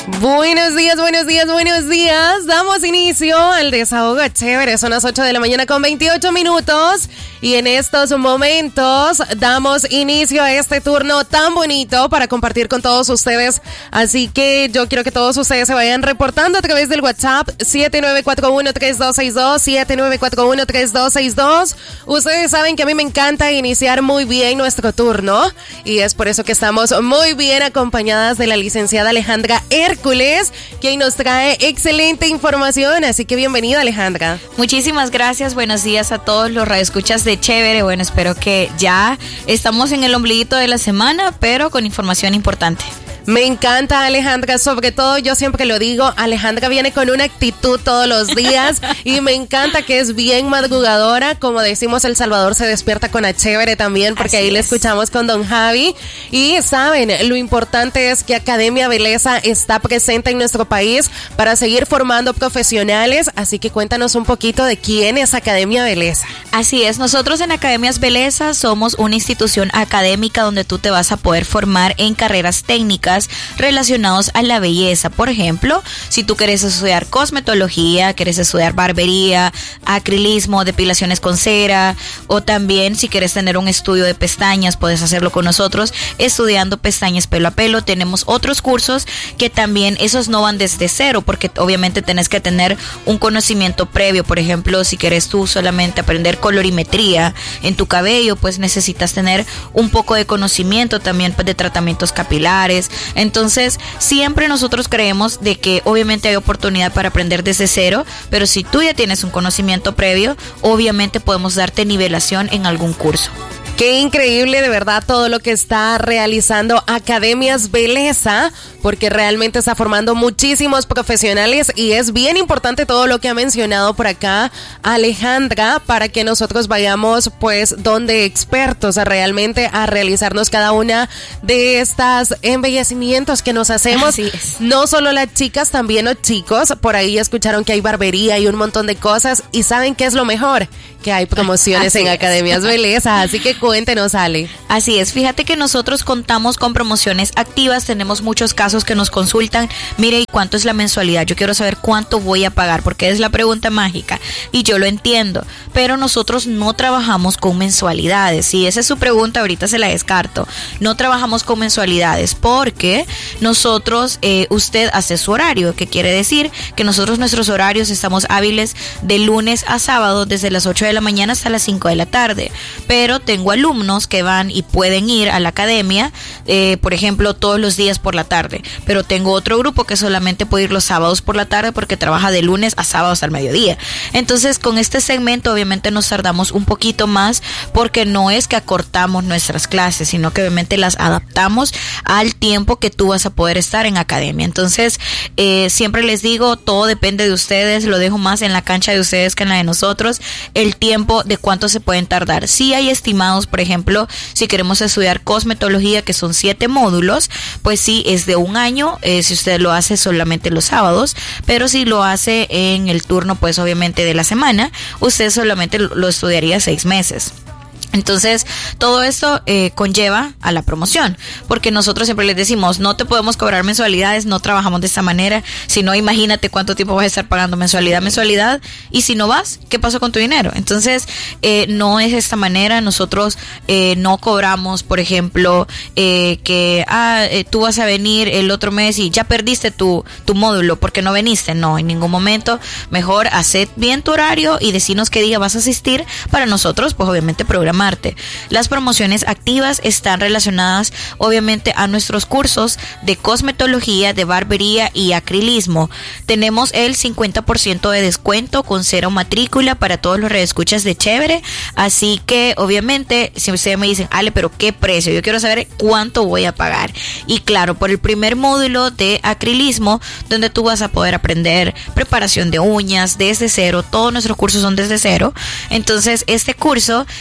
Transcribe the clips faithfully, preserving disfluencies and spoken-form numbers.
Buenos días, buenos días, buenos días. Damos inicio al Desahogo Chévere. Son las ocho de la mañana con veintiocho minutos. Y en estos momentos damos inicio a este turno tan bonito para compartir con todos ustedes. Así que yo quiero que todos ustedes se vayan reportando a través del WhatsApp siete nueve cuatro uno, tres dos seis dos, siete nueve cuatro uno, tres dos seis dos. Ustedes saben que a mí me encanta iniciar muy bien nuestro turno. Y es por eso que estamos muy bien acompañadas de la licenciada Alejandra Hércules, quien nos trae excelente información. Así que bienvenida, Alejandra. Muchísimas gracias. Buenos días a todos los radioescuchas de Chévere. Bueno, espero que ya estamos en el ombliguito de la semana, pero con información importante. Me encanta, Alejandra, sobre todo yo siempre lo digo, Alejandra viene con una actitud todos los días y me encanta que es bien madrugadora, como decimos, El Salvador se despierta con a Chévere también, porque Así ahí es. Le escuchamos con don Javi. Y saben, lo importante es que Academia Beleza está presente en nuestro país para seguir formando profesionales, así que cuéntanos un poquito de quién es Academia Beleza. Así es, nosotros en Academias Beleza somos una institución académica donde tú te vas a poder formar en carreras técnicas relacionados a la belleza. Por ejemplo, si tú quieres estudiar cosmetología, quieres estudiar barbería, acrilismo, depilaciones con cera, o también si quieres tener un estudio de pestañas, puedes hacerlo con nosotros estudiando pestañas pelo a pelo. Tenemos otros cursos que también esos no van desde cero, porque obviamente tenés que tener un conocimiento previo. Por ejemplo, si quieres tú solamente aprender colorimetría en tu cabello, pues necesitas tener un poco de conocimiento también de tratamientos capilares. Entonces, siempre nosotros creemos de que obviamente hay oportunidad para aprender desde cero, pero si tú ya tienes un conocimiento previo, obviamente podemos darte nivelación en algún curso. Qué increíble, de verdad, todo lo que está realizando Academias Beleza, porque realmente está formando muchísimos profesionales y es bien importante todo lo que ha mencionado por acá Alejandra, para que nosotros vayamos pues donde expertos a realmente a realizarnos cada una de estas embellecimientos que nos hacemos. Así es. No solo las chicas, también los chicos. Por ahí escucharon que hay barbería y un montón de cosas, y ¿saben qué es lo mejor? Que hay promociones en Academias Beleza, así que cuéntenos, Ale. Así es, fíjate que nosotros contamos con promociones activas, tenemos muchos casos que nos consultan, mire, ¿y cuánto es la mensualidad? Yo quiero saber cuánto voy a pagar, porque es la pregunta mágica, y yo lo entiendo, pero nosotros no trabajamos con mensualidades. Si esa es su pregunta, ahorita se la descarto. No trabajamos con mensualidades, porque nosotros, eh, usted hace su horario, que quiere decir que nosotros nuestros horarios estamos hábiles de lunes a sábado, desde las ocho de la mañana hasta las cinco de la tarde, pero tengo alumnos que van y pueden ir a la academia, eh, por ejemplo, todos los días por la tarde, pero tengo otro grupo que solamente puede ir los sábados por la tarde porque trabaja de lunes a sábados al mediodía. Entonces, con este segmento obviamente nos tardamos un poquito más, porque no es que acortamos nuestras clases, sino que obviamente las adaptamos al tiempo que tú vas a poder estar en academia. Entonces, eh, siempre les digo, todo depende de ustedes, lo dejo más en la cancha de ustedes que en la de nosotros, el tiempo de cuánto se pueden tardar. Sí hay estimados, por ejemplo, si queremos estudiar cosmetología, que son siete módulos, pues sí es de un año, eh, si usted lo hace solamente los sábados, pero si lo hace en el turno, pues obviamente de la semana, usted solamente lo estudiaría seis meses. Entonces, todo esto eh, conlleva a la promoción, porque nosotros siempre les decimos, no te podemos cobrar mensualidades, no trabajamos de esta manera, si no, imagínate cuánto tiempo vas a estar pagando mensualidad, mensualidad, y si no vas, ¿qué pasó con tu dinero? Entonces, eh, no es de esta manera. Nosotros eh, no cobramos, por ejemplo, eh, que ah, eh, tú vas a venir el otro mes y ya perdiste tu, tu módulo porque no veniste. No, en ningún momento. Mejor haced bien tu horario y decinos qué día vas a asistir para nosotros, pues obviamente programar. Las promociones activas están relacionadas obviamente a nuestros cursos de cosmetología, de barbería y acrilismo. Tenemos el cincuenta por ciento de descuento con cero matrícula para todos los redescuchas de Chévere, así que obviamente si ustedes me dicen, Ale, pero ¿qué precio? Yo quiero saber cuánto voy a pagar. Y claro, por el primer módulo de acrilismo, donde tú vas a poder aprender preparación de uñas desde cero, todos nuestros cursos son desde cero. Entonces este curso es de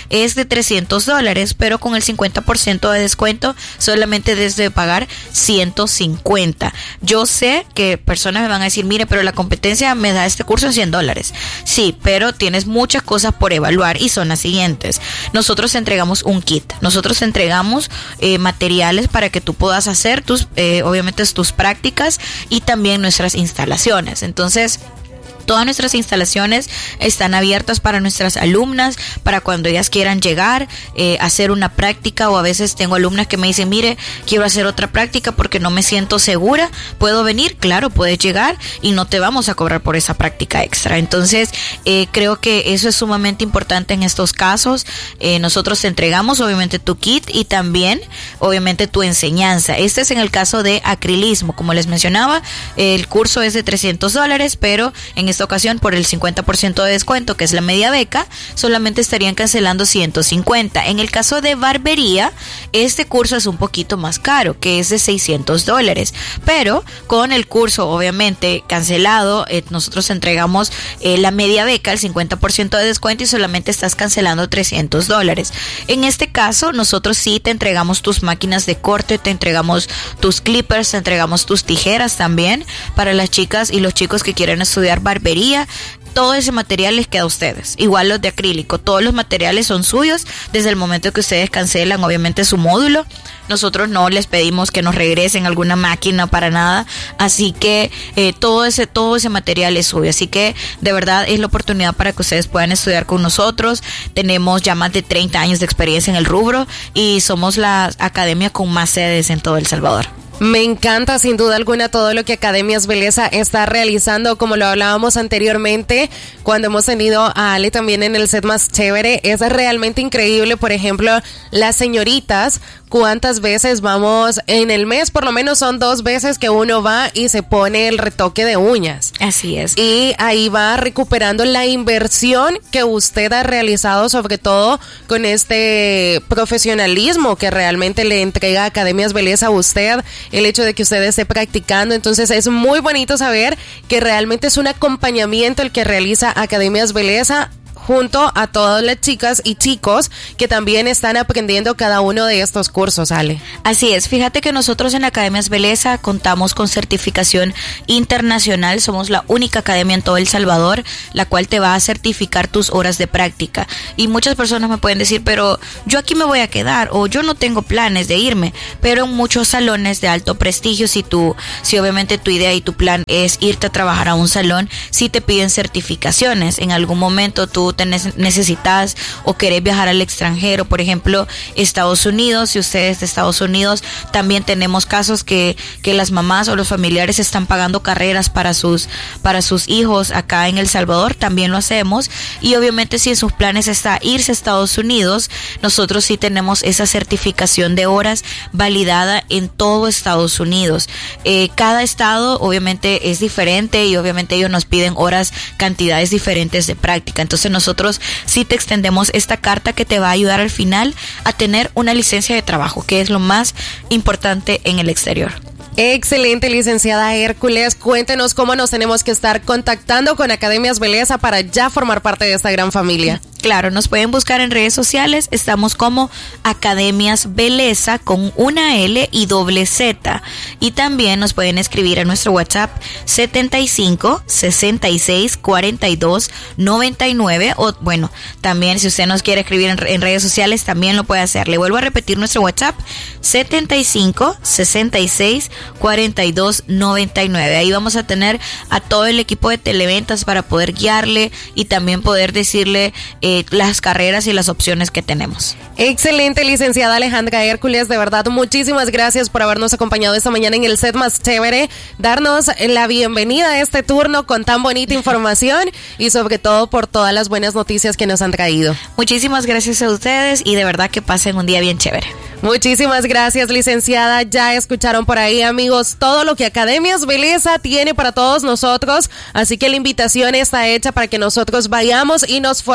trescientos dólares, pero con el cincuenta por ciento de descuento solamente debes de pagar ciento cincuenta. Yo sé que personas me van a decir, mire, pero la competencia me da este curso en cien dólares. Sí, pero tienes muchas cosas por evaluar y son las siguientes. Nosotros entregamos un kit, nosotros entregamos eh, materiales para que tú puedas hacer tus, eh, obviamente tus prácticas y también nuestras instalaciones. Entonces, todas nuestras instalaciones están abiertas para nuestras alumnas, para cuando ellas quieran llegar, eh, hacer una práctica, o a veces tengo alumnas que me dicen, mire, quiero hacer otra práctica porque no me siento segura, ¿puedo venir? Claro, puedes llegar y no te vamos a cobrar por esa práctica extra. Entonces, eh, creo que eso es sumamente importante en estos casos. Eh, nosotros te entregamos obviamente tu kit y también obviamente tu enseñanza. Este es en el caso de acrilismo. Como les mencionaba, el curso es de trescientos dólares, pero en esta ocasión por el cincuenta por ciento de descuento, que es la media beca, solamente estarían cancelando ciento cincuenta. En el caso de barbería, este curso es un poquito más caro, que es de seiscientos dólares, pero con el curso obviamente cancelado, eh, nosotros entregamos eh, la media beca, el cincuenta por ciento de descuento, y solamente estás cancelando trescientos dólares. En este caso, nosotros sí te entregamos tus máquinas de corte, te entregamos tus clippers, te entregamos tus tijeras también para las chicas y los chicos que quieren estudiar barbería. Todo ese material les queda a ustedes, igual los de acrílico, todos los materiales son suyos desde el momento que ustedes cancelan obviamente su módulo. Nosotros no les pedimos que nos regresen alguna máquina para nada, así que eh, todo ese todo ese material es suyo, así que de verdad es la oportunidad para que ustedes puedan estudiar con nosotros. Tenemos ya más de treinta años de experiencia en el rubro y somos la academia con más sedes en todo El Salvador. Me encanta sin duda alguna todo lo que Academias Beleza está realizando, como lo hablábamos anteriormente cuando hemos tenido a Ale también en el set más chévere. Es realmente increíble, por ejemplo, las señoritas, cuántas veces vamos en el mes, por lo menos son dos veces que uno va y se pone el retoque de uñas. Así es. Y ahí va recuperando la inversión que usted ha realizado, sobre todo con este profesionalismo que realmente le entrega Academias Beleza a usted, el hecho de que usted esté practicando. Entonces es muy bonito saber que realmente es un acompañamiento el que realiza Academias Beleza junto a todas las chicas y chicos que también están aprendiendo cada uno de estos cursos, Ale. Así es, fíjate que nosotros en Academias Beleza contamos con certificación internacional, somos la única academia en todo El Salvador la cual te va a certificar tus horas de práctica. Y muchas personas me pueden decir, pero yo aquí me voy a quedar, o yo no tengo planes de irme, pero en muchos salones de alto prestigio, si tú, si obviamente tu idea y tu plan es irte a trabajar a un salón, sí te piden certificaciones. En algún momento tú te necesitas o querés viajar al extranjero, por ejemplo Estados Unidos, si ustedes de Estados Unidos, también tenemos casos que, que las mamás o los familiares están pagando carreras para sus, para sus hijos acá en El Salvador, también lo hacemos. Y obviamente si en sus planes está irse a Estados Unidos, nosotros sí tenemos esa certificación de horas validada en todo Estados Unidos. Eh, cada estado obviamente es diferente y obviamente ellos nos piden horas, cantidades diferentes de práctica. Entonces nosotros sí te extendemos esta carta que te va a ayudar al final a tener una licencia de trabajo, que es lo más importante en el exterior. Excelente, licenciada Hércules. Cuéntenos cómo nos tenemos que estar contactando con Academias Beleza para ya formar parte de esta gran familia. Claro, nos pueden buscar en redes sociales, estamos como Academias Beleza con una L y doble Z, y también nos pueden escribir a nuestro WhatsApp setenta y cinco, sesenta y seis, cuarenta y dos, noventa y nueve, o bueno, también si usted nos quiere escribir en, en redes sociales también lo puede hacer. Le vuelvo a repetir nuestro WhatsApp setenta y cinco, sesenta y seis, cuarenta y dos, noventa y nueve. Ahí vamos a tener a todo el equipo de Televentas para poder guiarle y también poder decirle eh, las carreras y las opciones que tenemos. Excelente, licenciada Alejandra Hércules, de verdad muchísimas gracias por habernos acompañado esta mañana en el set más chévere, darnos la bienvenida a este turno con tan bonita información y sobre todo por todas las buenas noticias que nos han traído. Muchísimas gracias a ustedes y de verdad que pasen un día bien chévere. Muchísimas gracias, licenciada. Ya escucharon por ahí, amigos, todo lo que Academias Beleza tiene para todos nosotros, así que la invitación está hecha para que nosotros vayamos y nos formemos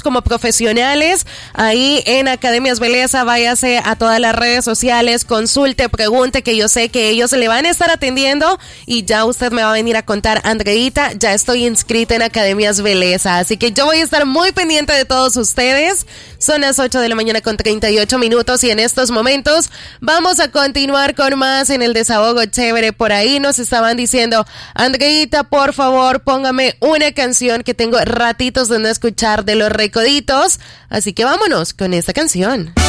como profesionales ahí en Academias Belleza. Váyase a todas las redes sociales, consulte, pregunte, que yo sé que ellos le van a estar atendiendo y ya usted me va a venir a contar, Andreita, ya estoy inscrita en Academias Belleza, así que yo voy a estar muy pendiente de todos ustedes. Son las ocho de la mañana con treinta y ocho minutos y en estos momentos vamos a continuar con más en el Desahogo Chévere. Por ahí nos estaban diciendo, Andreita, por favor, póngame una canción que tengo ratitos de no escuchar de Los Recoditos, así que vámonos con esta canción.